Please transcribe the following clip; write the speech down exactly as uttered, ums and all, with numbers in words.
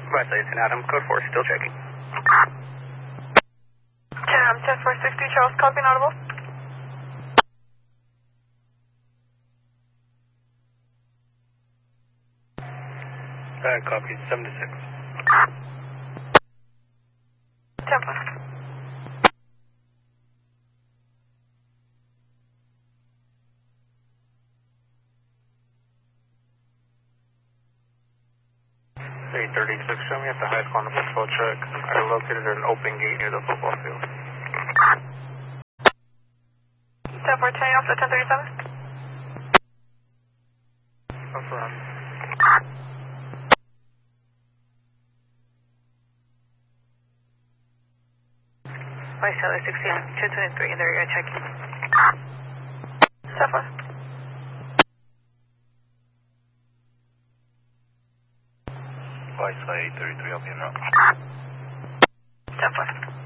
Right, Jason Adam, code four, still checking. Cam, ten four sixty, Charles, copy, audible. Uh, copy, seven to six. ten four. eight thirty-six, show me at the high school on the football track. I located an open gate near the football field. ten four, turning off the ten thirty-seven. Affirm. Vice Taylor sixteen, two twenty-three, there you go, checking. ten four. Vice eight thirty-three, I'll be in route. ten four.